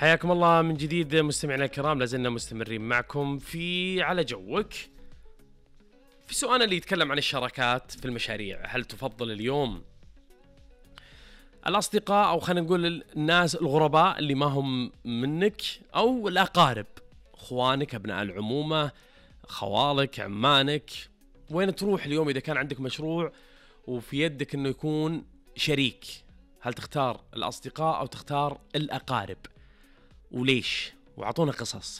حياكم الله من جديد مستمعينا الكرام، لازلنا مستمرين معكم في على جوك. في سؤالنا اللي يتكلم عن الشراكات في المشاريع، هل تفضل اليوم الأصدقاء أو خلينا نقول الناس الغرباء اللي ما هم منك، أو الأقارب، أخوانك، أبناء العمومة، خوالك، عمانك؟ وين تروح اليوم إذا كان عندك مشروع وفي يدك أنه يكون شريك؟ هل تختار الأصدقاء أو تختار الأقارب؟ وليش؟ وعطونا قصص.